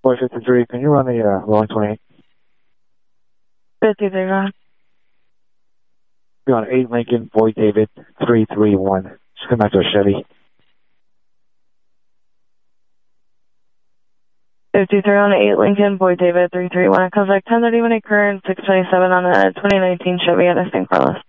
453, can you run the rolling 28? 53, Ron. Be on 8 Lincoln, Boy David, 331. Just come back to a Chevy. 53 on 8 Lincoln, Boy David, 331. Contact 1031 current, 627 on a 2019 Chevy at San Carlos.